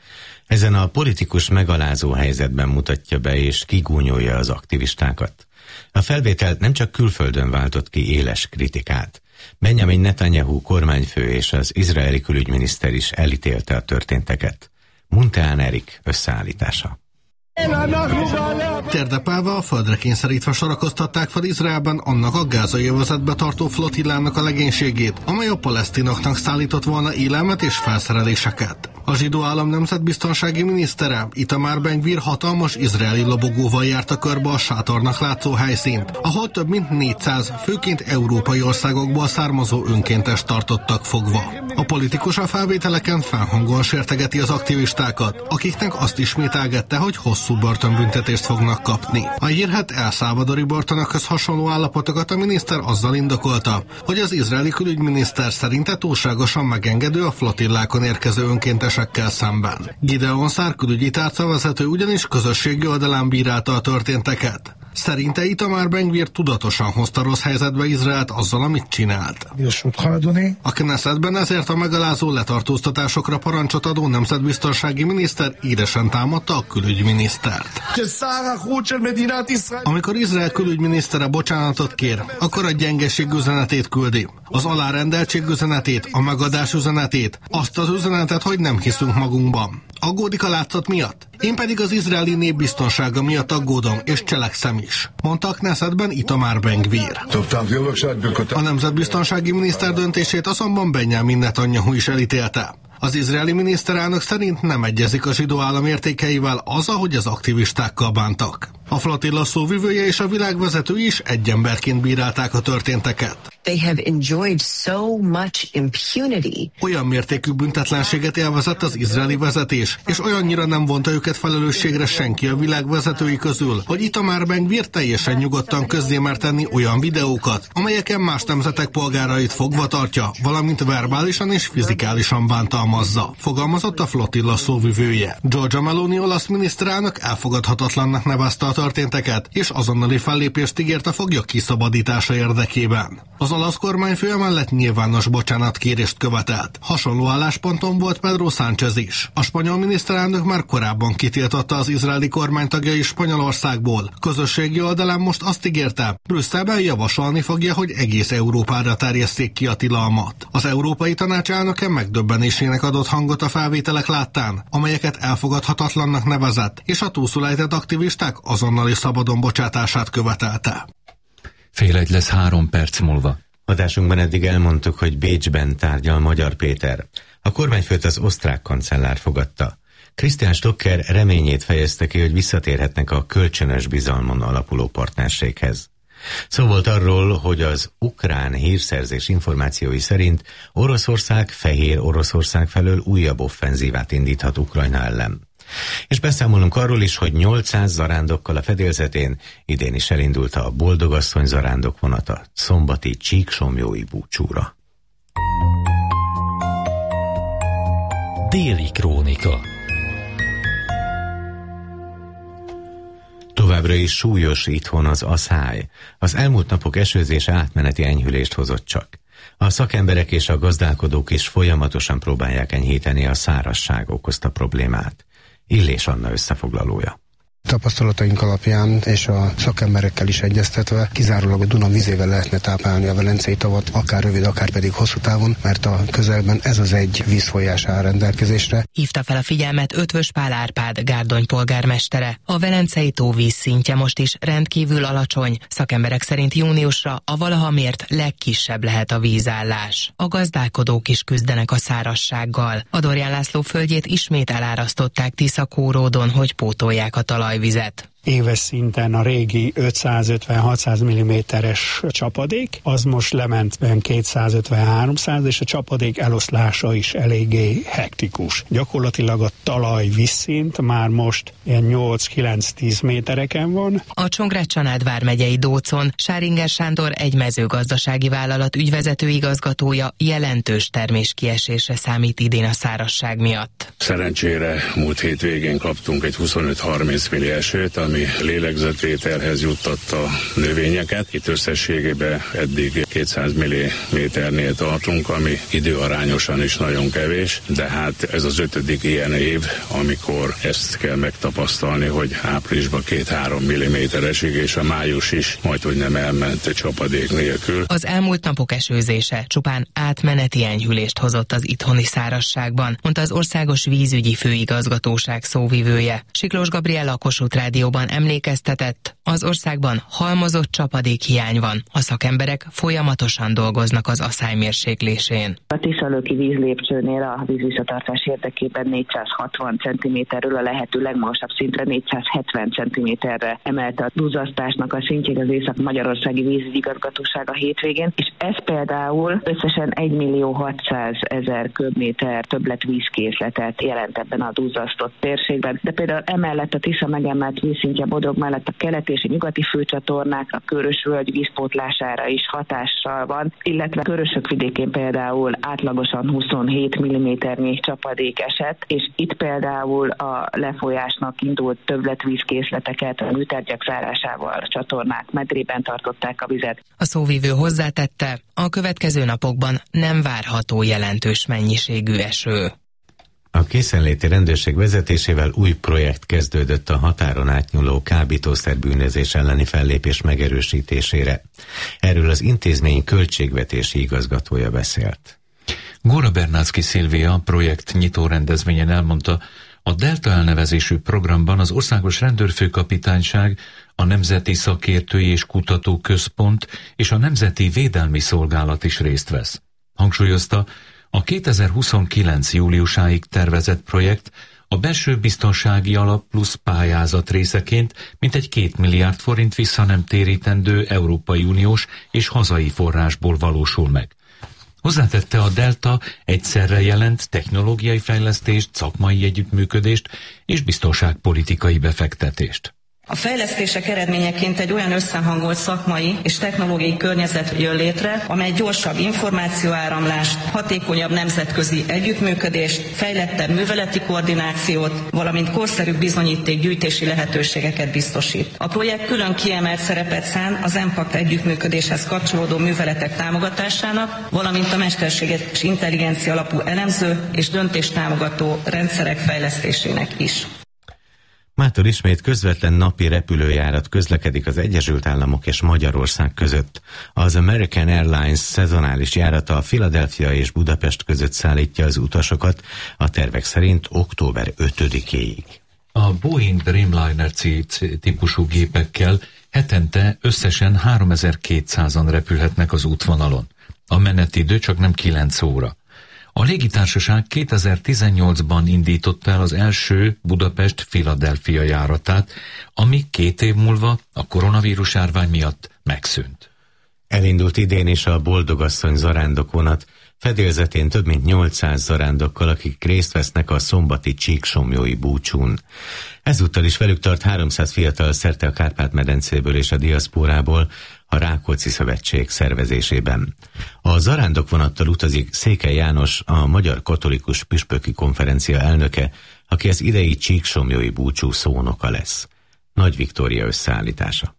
Ezen a politikus megalázó helyzetben mutatja be és kigúnyolja az aktivistákat. A felvétel nem csak külföldön váltott ki éles kritikát. Benjamin Netanyahu kormányfő és az izraeli külügyminiszter is elítélte a történteket. Munteán Erik összeállítása.
Térdepálva a földre kényszerítve sorakoztatták fel Izraelben annak a gázai övezetbe tartó flottillának a legénységét, amely a palesztinoknak szállított volna élelmet és felszereléseket. A zsidó állam nemzetbiztonsági minisztere, Itamar Ben-Gvir hatalmas izraeli lobogóval járta körbe a sátornak látszó helyszínt, ahol több mint négyszáz, főként európai országokból származó önkéntes tartottak fogva. A politikus a felvételeken felhangon sértegeti az aktivistákat, akiknek azt ismételgette, hogy hosszú börtönbüntetést fognak kapni. A hírhedt El Salvadori börtönökhöz hasonló állapotokat a miniszter azzal indokolta, hogy az izraeli külügyminiszter szerinte túlságosan megengedő a flotillákon érkező önkéntesekkel szemben. Gideon Szár külügyi tárcavezető ugyanis közösségi oldalán bírálta a történteket. Szerinte Itamar Ben-Gvir tudatosan hozta rossz helyzetbe Izraelt azzal, amit csinált. A Knessetben ezért a megalázó letartóztatásokra parancsot adó nemzetbiztonsági miniszter íresen támadta a külügyminisztert. Amikor Izrael külügyminisztere bocsánatot kér, akkor a gyengeség üzenetét küldi. Az alárendeltség üzenetét, a megadás üzenetét, azt az üzenetet, hogy nem hiszünk magunkban. Aggódik a látszat miatt? Én pedig az izraeli nép biztonsága miatt aggódom, és cselekszem is, mondta a Knessetben Itamar Ben-Gvir. A nemzetbiztonsági miniszter döntését azonban Benjamin Netanyahu is elítélte. Az izraeli miniszterelnök szerint nem egyezik a zsidó állam értékeivel az, ahogy az aktivistákkal bántak. A flotilla szóvivője és a világvezető is egy emberként bírálták a történteket.
They have enjoyed so much impunity.
Olyan mértékű büntetlenséget élvezett az izraeli vezetés, és olyannyira nem vonta őket felelősségre senki a világ vezetői közül, hogy Itamar Ben-Gvir teljesen nyugodtan közzé mer tenni olyan videókat, amelyeken más nemzetek polgárait fogva tartja, valamint verbálisan és fizikálisan bántalmazza, fogalmazott a flotilla szóvivője. Giorgia Meloni olasz miniszterelnök elfogadhatatlannak nevezte a történteket, és azonnali fellépést ígért a foglyok kiszabadítása érdekében. Az olasz kormányfő emellett nyilvános bocsánatkérést követelt. Hasonló állásponton volt Pedro Sánchez is. A spanyol miniszterelnök már korábban kitiltotta az izraeli kormány tagjai Spanyolországból. Közösségi oldalán most azt ígérte, Brüsszelben javasolni fogja, hogy egész Európára terjesszék ki a tilalmat. Az Európai Tanács elnöke megdöbbenésének adott hangot a felvételek láttán, amelyeket elfogadhatatlannak nevezett, és a túlszulejtett aktivisták azonnali szabadon bocsátását követelte.
Fél egy lesz három perc múlva.
Adásunkban eddig elmondtuk, hogy Bécsben tárgyal Magyar Péter. A kormányfőt az osztrák kancellár fogadta. Christian Stocker reményét fejezte ki, hogy visszatérhetnek a kölcsönös bizalmon alapuló partnerséghez. Szó volt arról, hogy az ukrán hírszerzés információi szerint Oroszország Fehér Oroszország felől újabb offenzívát indíthat Ukrajna ellen. És beszámolunk arról is, hogy nyolcszáz zarándokkal a fedélzetén idén is elindult a Boldogasszony zarándok vonata szombati csíksomjói búcsúra.
Déli krónika.
Továbbra is súlyos itthon az aszály. Az elmúlt napok esőzése átmeneti enyhülést hozott csak. A szakemberek és a gazdálkodók is folyamatosan próbálják enyhíteni a szárazság okozta problémát. Illés Anna összefoglalója.
Tapasztalataink alapján és a szakemberekkel is egyeztetve kizárólag a Duna vizével lehetne táplálni a Velencei tavat, akár rövid, akár pedig hosszú távon, mert a közelben ez az egy vízfolyás áll rendelkezésre.
Hívta fel a figyelmet Ötvös Pál Árpád, Gárdony polgármestere. A Velencei tó vízszintje most is rendkívül alacsony. Szakemberek szerint júniusra a valaha mért legkisebb lehet a vízállás. A gazdálkodók is küzdenek a szárazsággal. A Dorján László földjét ismét elárasztották Tisza-Kóródon, hogy pótolják a talaj vizet.
Éves szinten a régi ötszázötven-hatszáz milliméteres csapadék, az most lement kétszázötven-háromszáz, és a csapadék eloszlása is eléggé hektikus. Gyakorlatilag a talaj vízszint már most ilyen nyolc-kilenc-tíz métereken van.
A Csongrád-Csanád vármegyei Dócon Sáringer Sándor egy mezőgazdasági vállalat ügyvezető igazgatója jelentős terméskiesésre számít idén a szárazság miatt.
Szerencsére múlt hét végén kaptunk egy huszonöt-harminc milli esőt, ami
ami lélegzetvételhez juttatta növényeket. Itt összességében eddig kétszáz milliméternél tartunk, ami időarányosan is nagyon kevés, de hát ez az ötödik ilyen év, amikor ezt kell megtapasztalni, hogy áprilisban két-három milliméter esik, és a május is majdhogy nem elment csapadék nélkül.
Az elmúlt napok esőzése csupán átmeneti enyhülést hozott az itthoni szárazságban, mondta az Országos Vízügyi Főigazgatóság szóvivője. Siklós Gabriella a Kossuth Rádióban emlékeztetett, az országban halmozott csapadékhiány van. A szakemberek folyamatosan dolgoznak az asszály mérséklésén.
A Tiszalöki vízlépcsőnél a vízvisszatartás érdekében négyszázhatvan centiméterről a lehető legmagasabb szintre négyszázhetven centiméterre emelte a duzzasztásnak a szintjét az Észak-Magyarországi Vízigazgatóság a hétvégén, és ez például összesen egymillió hatszázezer köbméter többletvízkészletet jelent ebben a duzzasztott térségben. De például emellett a Tisza megemelt vízszintje Bodrog mellett a keleti és a nyugati főcsatornákra, Körös-völgy vízpótlására is hatással van, illetve Körösök vidékén például átlagosan huszonhét milliméternyi csapadék esett, és itt például a lefolyásnak indult többletvízkészleteket a műtárgyak zárásával a csatornák medrében tartották a vizet.
A szóvivő hozzátette, a következő napokban nem várható jelentős mennyiségű eső.
A készenléti rendőrség vezetésével új projekt kezdődött a határon átnyúló kábítószerbűnözés elleni fellépés megerősítésére. Erről az intézmény költségvetési igazgatója beszélt.
Góra Bernacki Szilvia projekt nyitó rendezvényen elmondta, a Delta elnevezésű programban az Országos Rendőrfőkapitányság, a Nemzeti Szakértői és Kutatóközpont és a Nemzeti Védelmi Szolgálat is részt vesz. Hangsúlyozta, a kétezer-huszonkilenc júliusáig tervezett projekt a belső biztonsági alap plusz pályázat részeként mintegy két milliárd forint vissza nem térítendő Európai Uniós és hazai forrásból valósul meg. Hozzátette, a Delta egyszerre jelent technológiai fejlesztést, szakmai együttműködést és biztonságpolitikai befektetést.
A fejlesztések eredményeként egy olyan összehangolt szakmai és technológiai környezet jön létre, amely gyorsabb információáramlást, hatékonyabb nemzetközi együttműködést, fejlettebb műveleti koordinációt, valamint korszerűbb bizonyítékgyűjtési lehetőségeket biztosít. A projekt külön kiemelt szerepet szán az EMPACT együttműködéshez kapcsolódó műveletek támogatásának, valamint a mesterséges intelligencia alapú elemző és döntéstámogató rendszerek fejlesztésének is.
Mától ismét közvetlen napi repülőjárat közlekedik az Egyesült Államok és Magyarország között. Az American Airlines szezonális járata a Philadelphia és Budapest között szállítja az utasokat, a tervek szerint október ötödikéig.
A Boeing Dreamliner típusú gépekkel hetente összesen háromezer-kétszázan repülhetnek az útvonalon. A menetidő csak nem kilenc óra. A légitársaság kétezer-tizennyolcban indította el az első Budapest-Philadelphia járatát, ami két év múlva a koronavírus járvány miatt megszűnt.
Elindult idén is a Boldogasszony zarándokvonat, fedélzetén több mint nyolcszáz zarándokkal, akik részt vesznek a szombati csíksomlyói búcsún. Ezúttal is velük tart háromszáz fiatal szerte a Kárpát-medencéből és a diaszpórából, a Rákóczi Szövetség szervezésében. A zarándokvonattal utazik Székely János, a Magyar Katolikus Püspöki Konferencia elnöke, aki az idei csíksomlyói búcsú szónoka lesz. Nagy Viktória összeállítása.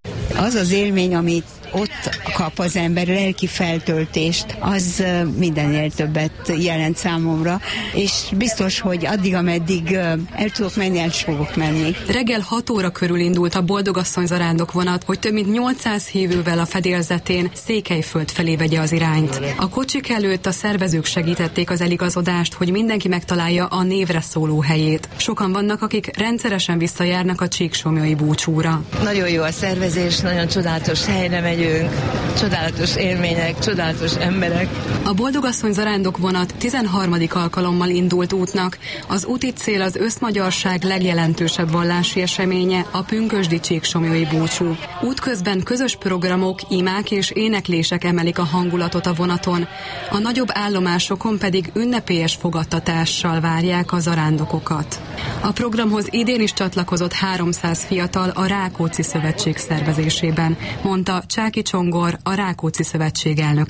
Az az élmény, amit ott kap az ember, lelki feltöltést, az mindennél többet jelent számomra, és biztos, hogy addig, ameddig el tudok menni, el fogok menni.
Reggel hat óra körül indult a Boldogasszony zarándokvonat, hogy több mint nyolcszáz hívővel a fedélzetén Székelyföld felé vegye az irányt. A kocsik előtt a szervezők segítették az eligazodást, hogy mindenki megtalálja a névre szóló helyét. Sokan vannak, akik rendszeresen visszajárnak a csíksomlyói búcsúra.
Nagyon jó a szervezés, nagyon csodálatos helyre megyünk, csodálatos élmények, csodálatos emberek.
A Boldogasszony zarándokvonat tizenharmadik alkalommal indult útnak. Az úti cél az összmagyarság legjelentősebb vallási eseménye, a pünkösdi csíksomlyói búcsú. Útközben közös programok, imák és éneklések emelik a hangulatot a vonaton. A nagyobb állomásokon pedig ünnepélyes fogadtatással várják a zarándokokat. A programhoz idén is csatlakozott háromszáz fiatal a Rákóczi Szövetség szervezésében, mondta Csáki Csongor, a Rákóczi Szövetség elnöke.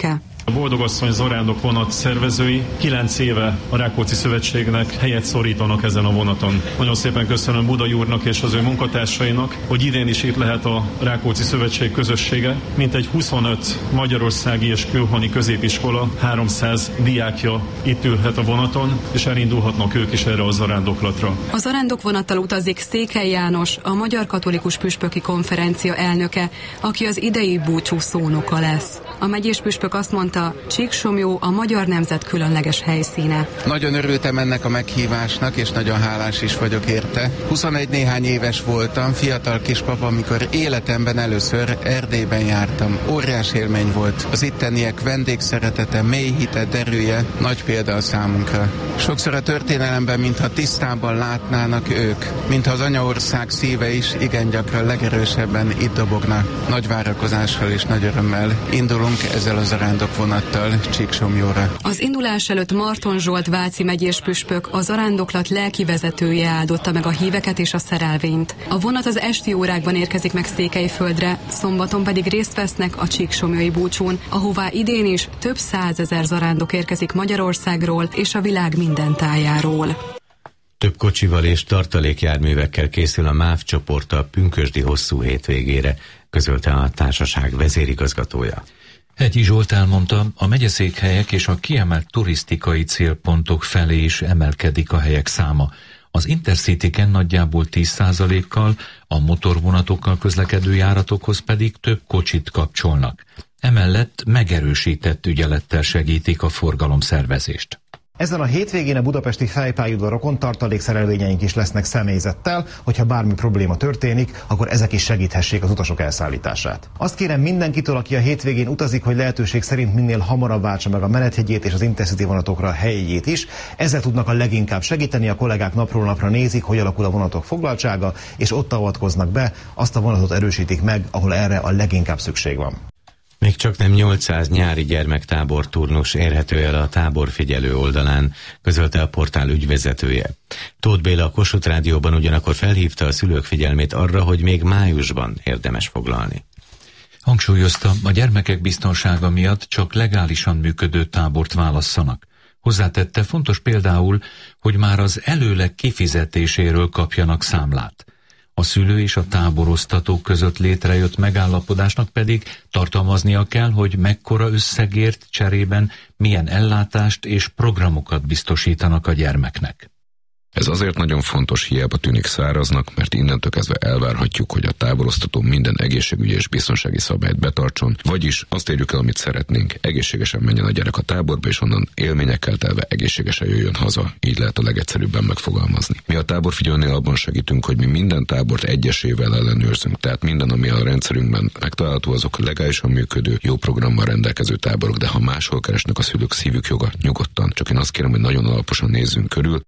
A Boldogasszony Zarándok vonat szervezői kilenc éve a Rákóczi Szövetségnek helyet szorítanak ezen a vonaton. Nagyon szépen köszönöm Budai úrnak és az ő munkatársainak, hogy idén is itt lehet a Rákóczi Szövetség közössége. Mintegy huszonöt magyarországi és külhoni középiskola, háromszáz diákja itt ülhet a vonaton, és elindulhatnak ők is erre a zarándoklatra.
A zarándokvonattal utazik Székely János, a Magyar Katolikus Püspöki Konferencia elnöke, aki az idei búcsú szónoka lesz. A megyés püspök azt mondta, Csíksomlyó a magyar nemzet különleges helyszíne.
Nagyon örültem ennek a meghívásnak, és nagyon hálás is vagyok érte. huszonegy néhány éves voltam, fiatal kispapa, amikor életemben először Erdélyben jártam. Óriás élmény volt. Az itteniek vendégszeretete, mély hite, derűje nagy példa a számunkra. Sokszor a történelemben, mintha tisztában látnának ők, mintha az anyaország szíve is igen gyakran legerősebben itt dobogna. Nagy várakozással és nagy örömmel indulunk ezzel a zarándokvonattal Csíksomlyóra.
Az indulás előtt Marton Zsolt váci megyés püspök, a zarándoklat lelki vezetője áldotta meg a híveket és a szerelvényt. A vonat az esti órákban érkezik meg Székelyföldre, szombaton pedig részt vesznek a csíksomlyói búcsún, ahová idén is több százezer zarándok érkezik Magyarországról és a világ minden tájáról.
Több kocsival és tartalékjárművekkel készül a MÁV csoport a pünkösdi hosszú hétvégére, közölte a társaság vezérigazgatója.
Hegyi Zsolt elmondta, a megyeszékhelyek és a kiemelt turisztikai célpontok felé is emelkedik a helyek száma. Az Intercityken nagyjából tíz százalékkal, a motorvonatokkal közlekedő járatokhoz pedig több kocsit kapcsolnak. Emellett megerősített ügyelettel segítik a forgalomszervezést.
Ezen a hétvégén a budapesti fejpályaudvarokon tartalékszerelvényeink is lesznek személyzettel, hogyha bármi probléma történik, akkor ezek is segíthessék az utasok elszállítását. Azt kérem mindenkitől, aki a hétvégén utazik, hogy lehetőség szerint minél hamarabb váltsa meg a menethegyét és az Intercity vonatokra a helyét is. Ezzel tudnak a leginkább segíteni, a kollégák napról napra nézik, hogy alakul a vonatok foglaltsága, és ott avatkoznak be, azt a vonatot erősítik meg, ahol erre a leginkább szükség van.
Még csak nem nyolcszáz nyári gyermektábor turnus érhető el a táborfigyelő oldalán, közölte a portál ügyvezetője. Tóth Béla a Kossuth Rádióban ugyanakkor felhívta a szülők figyelmét arra, hogy még májusban érdemes foglalni.
Hangsúlyozta, a gyermekek biztonsága miatt csak legálisan működő tábort válasszanak. Hozzátette, fontos például, hogy már az előleg kifizetéséről kapjanak számlát. A szülő és a táboroztatók között létrejött megállapodásnak pedig tartalmaznia kell, hogy mekkora összegért cserében milyen ellátást és programokat biztosítanak a gyermeknek.
Ez azért nagyon fontos, hiába tűnik száraznak, mert innentől kezdve elvárhatjuk, hogy a táboroztató minden egészségügyi és biztonsági szabályt betartson, vagyis azt érjük el, amit szeretnénk, egészségesen menjen a gyerek a táborba, és onnan élményekkel telve egészségesen jöjjön haza, így lehet a legegyszerűbben megfogalmazni. Mi a táborfigyelőnél abban segítünk, hogy mi minden tábort egyesével ellenőrzünk, tehát minden, ami a rendszerünkben megtalálható, azok legálisan működő, jó programmal rendelkező táborok, de ha máshol keresnek a szülők, szívük joga, nyugodtan. Csak én azt kérem, hogy nagyon alaposan nézzünk körül.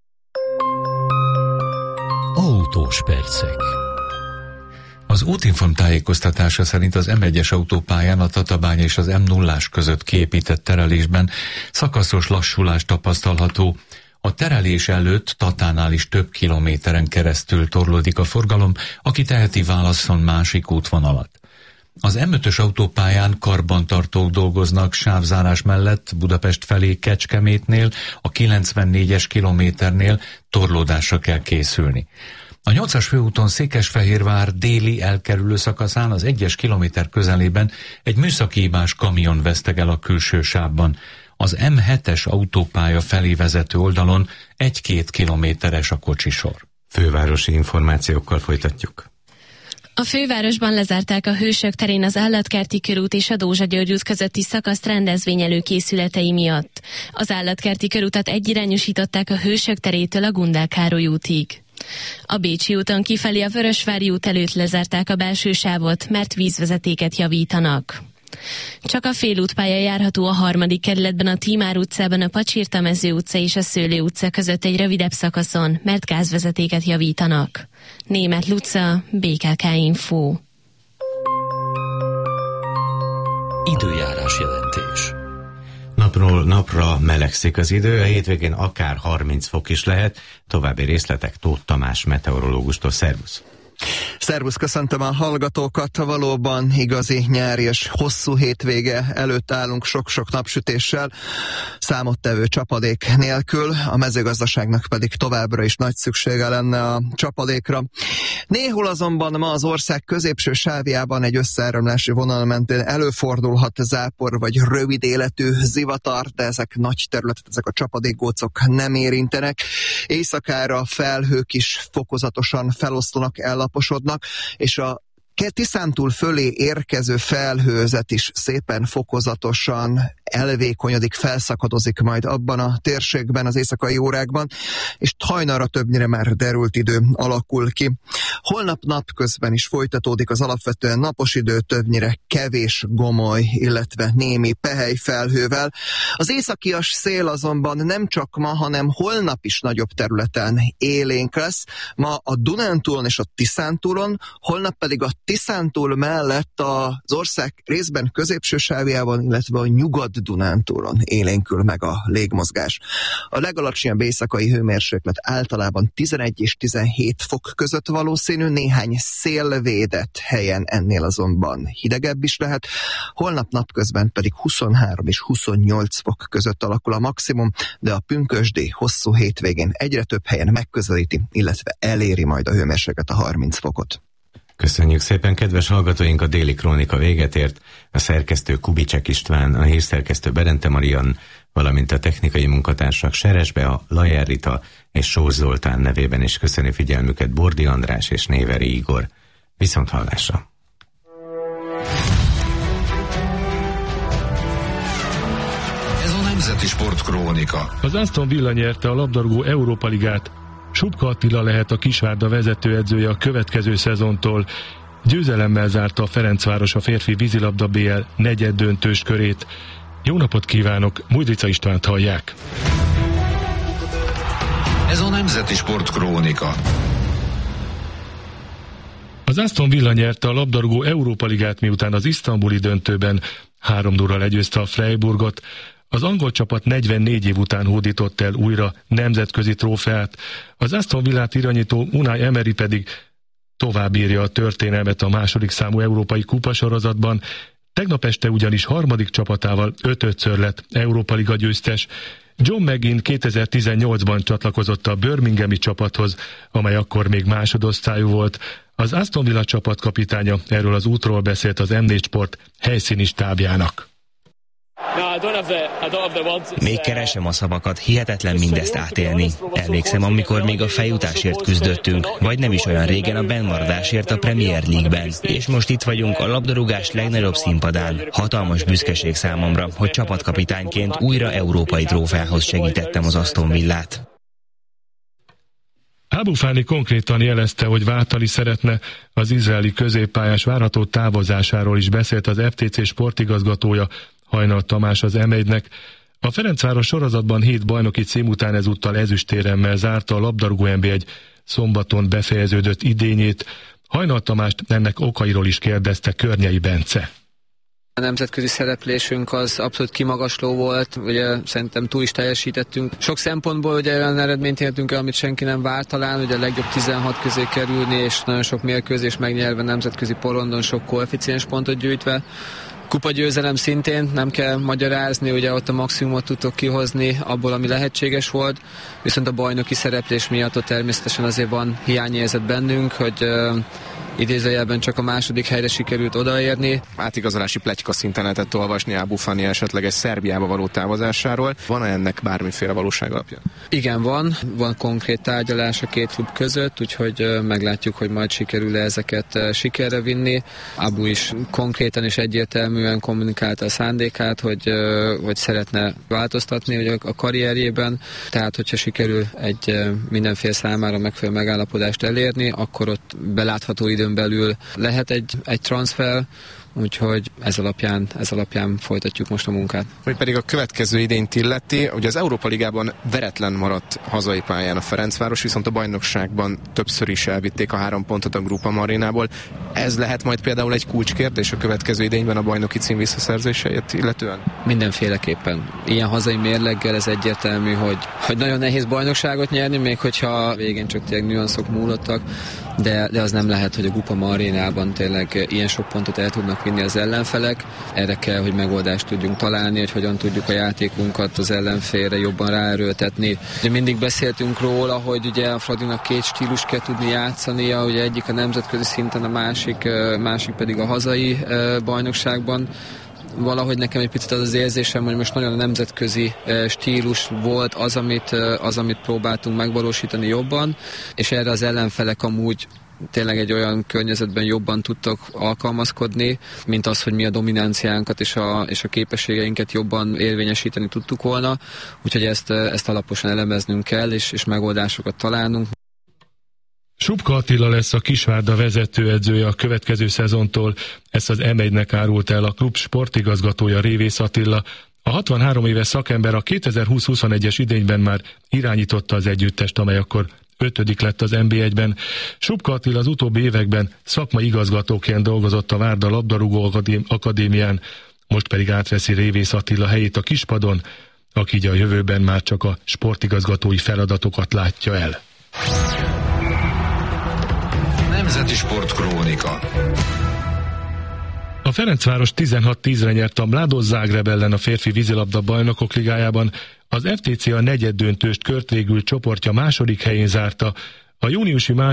Autós percek.
Az Útinform tájékoztatása szerint az em egyes autópályán a Tatabánya és az em nullás között kiépített terelésben szakaszos lassulás tapasztalható. A terelés előtt Tatánál is több kilométeren keresztül torlódik a forgalom, aki teheti, válasszon másik útvonalat. Az em ötös autópályán karbantartók dolgoznak sávzárás mellett Budapest felé Kecskemétnél, a kilencvennégyes kilométernél torlódásra kell készülni. A nyolcas főúton Székesfehérvár déli elkerülő szakaszán az egyes kilométer közelében egy műszaki hibás kamion veszteg el a külső sávban. Az em hetes autópálya felé vezető oldalon egy-két kilométeres a kocsisor.
Fővárosi információkkal folytatjuk.
A fővárosban lezárták a Hősök terén az Állatkerti körút és a Dózsa-György út közötti szakaszt rendezvény előkészületei miatt. Az Állatkerti körutat egyirányosították a Hősök terétől a Gundák Károly útig. A Bécsi úton kifelé a Vörösvári út előtt lezárták a belső sávot, mert vízvezetéket javítanak. Csak a félútpálya járható a harmadik kerületben, a Tímár utcában, a Pacsirta-mező utca és a Szőlő utca között egy rövidebb szakaszon, mert gázvezetéket javítanak. Németh Luca, bé ká ká Info.
Időjárás jelentés.
Napról napra melegszik az idő, a hétvégén akár harminc fok is lehet. További részletek Tóth Tamás meteorológustól. Szervusz!
Szervusz, köszöntöm a hallgatókat. Valóban igazi nyári és hosszú hétvége előtt állunk sok-sok napsütéssel, számottevő csapadék nélkül, a mezőgazdaságnak pedig továbbra is nagy szüksége lenne a csapadékra. Néhol azonban ma az ország középső sávjában egy összeáramlási vonal mentén előfordulhat zápor vagy rövid életű zivatar, de ezek nagy területet, ezek a csapadékgócok nem érintenek. Éjszakára felhők is fokozatosan feloszlanak, ellaposodnak, és a Tiszántúl fölé érkező felhőzet is szépen fokozatosan elvékonyodik, felszakadozik majd abban a térségben az éjszakai órákban, és hajnalra többnyire már derült idő alakul ki. Holnap napközben is folytatódik az alapvetően napos idő, többnyire kevés gomoly, illetve némi pehely felhővel. Az északias szél azonban nem csak ma, hanem holnap is nagyobb területen élénk lesz. Ma a Dunántúlon és a Tiszántúlon, holnap pedig a Tiszántúl mellett az ország részben középső sávjában, illetve a Nyugat-Dunántúlon élénkül meg a légmozgás. A legalacsonyabb éjszakai hőmérséklet általában tizenegy és tizenhét fok között valószínű, néhány szélvédett helyen ennél azonban hidegebb is lehet. Holnap napközben pedig huszonhárom és huszonnyolc fok között alakul a maximum, de a pünkösdi hosszú hétvégén egyre több helyen megközelíti, illetve eléri majd a hőmérséklet a harminc fokot.
Köszönjük szépen, kedves hallgatóink, a Déli Krónika véget ért. A szerkesztő Kubicek István, a hírszerkesztő Berente Marian, valamint a technikai munkatársak Seresbe, a Lajer Rita és Sós Zoltán nevében is köszöni figyelmüket Bordi András és Néveri Igor. Viszont hallásra!
Ez a Nemzeti Sportkrónika.
Az Aston Villa nyerte a labdarúgó Európa Ligát. Subka Attila lehet a Kisvárda vezetőedzője a következő szezontól. Győzelemmel zárta a Ferencváros a férfi vízilabda bé el negyed döntős körét. Jó napot kívánok, Mújdrica Istvánt hallják.
Ez a Nemzeti Sportkrónika.
Az Aston Villa nyerte a labdarúgó Európa Ligát, miután az isztambuli döntőben három nulla legyőzte a Freiburgot. Az angol csapat negyvennégy év után hódított el újra nemzetközi trófeát, az Aston Villát irányító Unai Emery pedig tovább írja a történelmet a második számú európai kupasorozatban. Tegnap este ugyanis harmadik csapatával ötödször lett Európa Liga győztes. John McGinn kétezer-tizennyolcban csatlakozott a Birminghami csapathoz, amely akkor még másodosztályú volt. Az Aston Villa csapatkapitánya erről az útról beszélt az em négy Sport helyszíni stábjának.
Még keresem a szavakat, hihetetlen mindezt átélni. Emlékszem, amikor még a fejutásért küzdöttünk, vagy nem is olyan régen a bennmaradásért a Premier League-ben. És most itt vagyunk a labdarúgás legnagyobb színpadán. Hatalmas büszkeség számomra, hogy csapatkapitányként újra európai trófeához segítettem az Aston Villát.
Abu Fani konkrétan jelezte, hogy váltani szeretne, az izraeli középpályás várható távozásáról is beszélt az ef té cé sportigazgatója, Hajnal Tamás az em egynek. A Ferencváros sorozatban hét bajnoki cím után ezúttal ezüstéremmel zárta a labdarúgó en bé egy szombaton befejeződött idényét. Hajnal Tamást ennek okairól is kérdezte Környei Bence.
A nemzetközi szereplésünk az abszolút kimagasló volt, ugye szerintem túl is teljesítettünk. Sok szempontból ugye olyan eredményt értünk el, amit senki nem várt talán, ugye a legjobb tizenhat közé kerülni, és nagyon sok mérkőzés megnyerve nemzetközi porondon, sok koeficiens pontot gyűjtve. Kupa győzelem szintén, nem kell magyarázni, ugye ott a maximumot tudtok kihozni abból, ami lehetséges volt, viszont a bajnoki szereplés miatt ott természetesen azért van hiányérzet bennünk, hogy uh, idézőjelben csak a második helyre sikerült odaérni.
Átigazolási pletyka szinten lehetett olvasni Abu Fani esetleges Szerbiába való távozásáról. Van ennek bármiféle valóság alapja?
Igen, van. Van konkrét tárgyalás a két klub között, úgyhogy uh, meglátjuk, hogy majd sikerül-e ezeket uh, sikerre vinni. Abu is konkrétan és egyértelműen kommunikálta a szándékát, hogy, uh, hogy szeretne változtatni hogy a karrierjében. Tehát, hogyha sikerül egy uh, mindenféle számára megfelelő megállapodást elérni, akkor ott belátható időn belül lehet egy, egy transfer, úgyhogy ez alapján, ez alapján folytatjuk most a munkát.
Vagy pedig a következő idényt illeti, ugye az Európa Ligában veretlen maradt hazai pályán a Ferencváros, viszont a bajnokságban többször is elvitték a három pontot a Groupama Arénából. Ez lehet majd például egy kulcskérdés a következő idényben a bajnoki cím visszaszerzéséért illetően?
Mindenféleképpen. Ilyen hazai mérleggel ez egyértelmű, hogy, hogy nagyon nehéz bajnokságot nyerni, még hogyha végén csak tényleg nüanszok múlottak, de, de az nem lehet, hogy a Groupama Arénában tényleg ilyen sok pontot el tudnak vinni az ellenfelek. Erre kell, hogy megoldást tudjunk találni, hogy hogyan tudjuk a játékunkat az ellenfélre jobban ráerőltetni. Ugye mindig beszéltünk róla, hogy ugye a Fradinak két stílus kell tudni játszania, ugye egyik a nemzetközi szinten, a másik, másik pedig a hazai bajnokságban. Valahogy nekem egy picit az az érzésem, hogy most nagyon a nemzetközi stílus volt az, amit, az, amit próbáltunk megvalósítani jobban, és erre az ellenfelek amúgy tényleg egy olyan környezetben jobban tudtak alkalmazkodni, mint az, hogy mi a dominanciánkat és a, és a képességeinket jobban érvényesíteni tudtuk volna. Úgyhogy ezt, ezt alaposan elemeznünk kell, és, és megoldásokat találnunk.
Subka Attila lesz a Kisvárda vezetőedzője a következő szezontól, ezt az em egynek árult el a klub sportigazgatója, Révész Attila. A hatvanhárom éves szakember a kétezer-húsz-huszonegyes idényben már irányította az együttest, amely akkor ötödik lett az en bé egyben. Subka Attila az utóbbi években szakmai igazgatóként dolgozott a Várda labdarúgó akadémián, most pedig átveszi Révész Attila helyét a kispadon, aki így a jövőben már csak a sportigazgatói feladatokat látja el.
Nemzeti Sport Krónika.
A Ferencváros tizenhat tízre nyert a Mladost Zágráb ellen a férfi vízilabda bajnokok ligájában. Az ef té cé a negyeddöntőst kört végül csoportja második helyén zárta. A júniusi